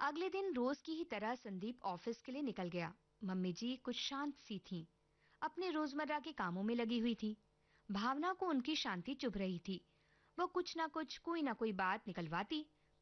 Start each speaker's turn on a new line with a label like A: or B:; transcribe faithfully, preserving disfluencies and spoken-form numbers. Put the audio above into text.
A: अगले दिन रोज की ही तरह संदीप ऑफिस के लिए निकल गया। मम्मी जी कुछ शांत सी थीं, अपने रोजमर्रा के कामों में लगी हुई थी। भावना को उनकी शांति चुभ रही थी। वो कुछ ना कुछ कोई ना कोई बात निकलवाती